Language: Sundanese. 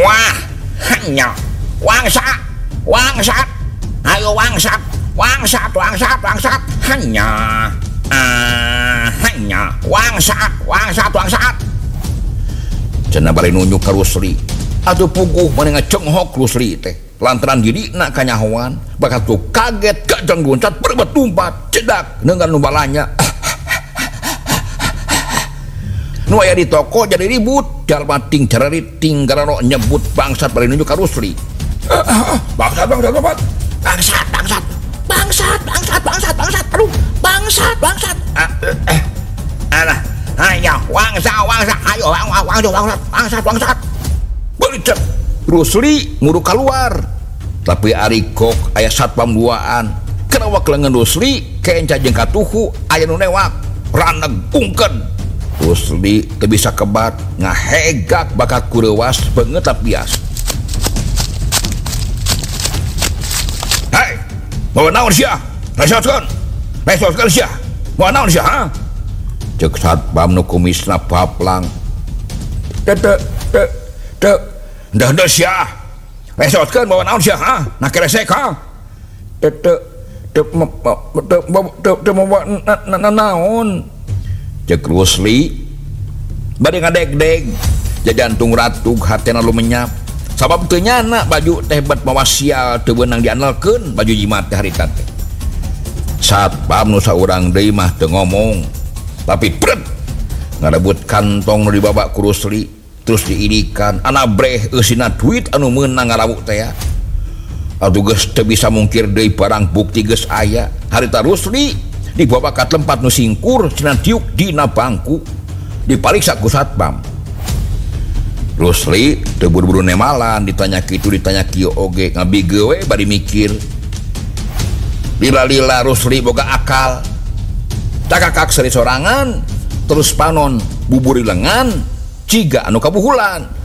wah hanya wangsat ayo wangsat hanya wangsat cenah bari nunjuk ka Rusli atuh puguh maneh ngacenghok Rusli teh lantaran dirina kanyahoan bakal tuh kaget gajang loncat berbet tumpat cedak dengan nu balanya nu aya di toko jadi ribut jalma ting carariting gararo nyebut bangsat bari nunjuk ka Rusli bangsat aduh bangsat alah ayo wangsat belicet Rusli nguru keluar tapi ari kok aya satpam duaan kenapa kelengan Rusli kenca jeung katuhu aya nu newak raneg ungkeun Rusli teu bisa kebat ngahegak bakal kurewas beungeut bias hei mau naon sia resoskeun sia mau naon sia ha ceuk satpam nu kumisna paplang teu dah sia resoskeun bawa naon sia ha nah keresek ha teu naon ceuk Rusli bade ngadeg-deg jajantung ratug hatena lu menyap sabab teu nyana baju teh bet mawa sial teu beunang dianelkeun baju jimat teh harita teh satpam nu saurang deui mah teu ngomong tapi pret ngarebut kantong nu dibaba ku Rusli terus diirikan anak breh eusina duit anu meunang ngarawu teh ya atuh geus teu bisa mungkir deui barang bukti geus aya harita Rusli dibawa ka tempat nu singkur cenah tiuk dina bangku dipariksa ku satpam Rusli teu buru-buru nemalan ditanya kitu ditanya kieu oge ngabige we bari mikir lila-lila Rusli boga akal cakakak seri sorangan terus panon buburi lengan ciga anu kabuhulan